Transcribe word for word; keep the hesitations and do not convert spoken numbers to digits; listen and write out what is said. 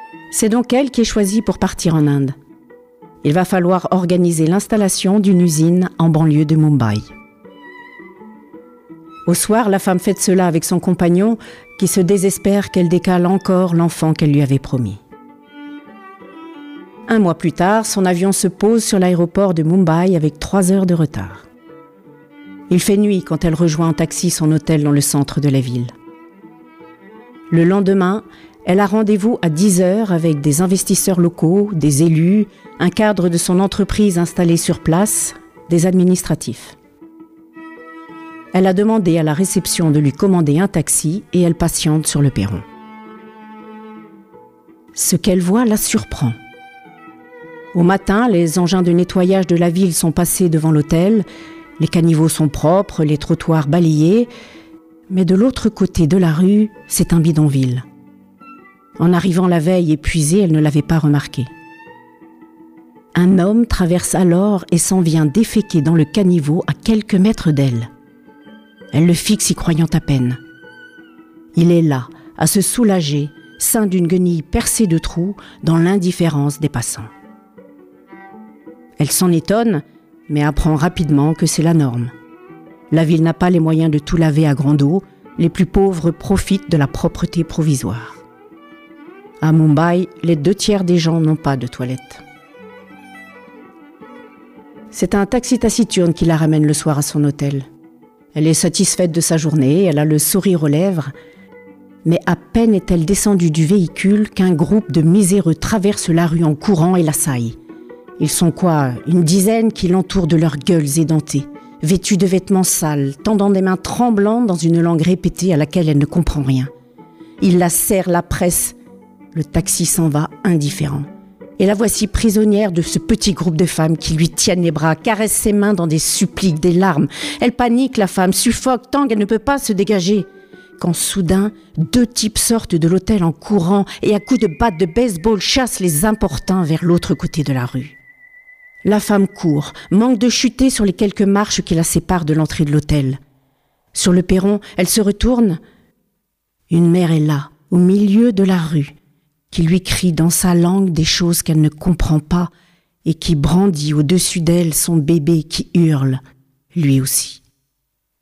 C'est donc elle qui est choisie pour partir en Inde. Il va falloir organiser l'installation d'une usine en banlieue de Mumbai. Au soir, la femme fête cela avec son compagnon qui se désespère qu'elle décale encore l'enfant qu'elle lui avait promis. Un mois plus tard, son avion se pose sur l'aéroport de Mumbai avec trois heures de retard. Il fait nuit quand elle rejoint en taxi son hôtel dans le centre de la ville. Le lendemain, elle a rendez-vous à dix heures avec des investisseurs locaux, des élus, un cadre de son entreprise installé sur place, des administratifs. Elle a demandé à la réception de lui commander un taxi et elle patiente sur le perron. Ce qu'elle voit la surprend. Au matin, les engins de nettoyage de la ville sont passés devant l'hôtel, les caniveaux sont propres, les trottoirs balayés, mais de l'autre côté de la rue, c'est un bidonville. En arrivant la veille épuisée, elle ne l'avait pas remarqué. Un homme traverse alors et s'en vient déféquer dans le caniveau à quelques mètres d'elle. Elle le fixe y croyant à peine. Il est là, à se soulager, ceint d'une guenille percée de trous, dans l'indifférence des passants. Elle s'en étonne, mais apprend rapidement que c'est la norme. La ville n'a pas les moyens de tout laver à grande eau, les plus pauvres profitent de la propreté provisoire. À Mumbai, les deux tiers des gens n'ont pas de toilette. C'est un taxi taciturne qui la ramène le soir à son hôtel. Elle est satisfaite de sa journée, elle a le sourire aux lèvres, mais à peine est-elle descendue du véhicule qu'un groupe de miséreux traverse la rue en courant et l'assaille. Ils sont quoi, une dizaine qui l'entourent de leurs gueules édentées, vêtus de vêtements sales, tendant des mains tremblantes dans une langue répétée à laquelle elle ne comprend rien. Ils la serrent, la pressent. Le taxi s'en va indifférent. Et la voici prisonnière de ce petit groupe de femmes qui lui tiennent les bras, caressent ses mains dans des suppliques, des larmes. Elle panique, la femme, suffoque tant qu'elle ne peut pas se dégager. Quand soudain, deux types sortent de l'hôtel en courant et à coups de batte de baseball chassent les importuns vers l'autre côté de la rue. La femme court, manque de chuter sur les quelques marches qui la séparent de l'entrée de l'hôtel. Sur le perron, elle se retourne. Une mère est là, au milieu de la rue, qui lui crie dans sa langue des choses qu'elle ne comprend pas et qui brandit au-dessus d'elle son bébé qui hurle, lui aussi.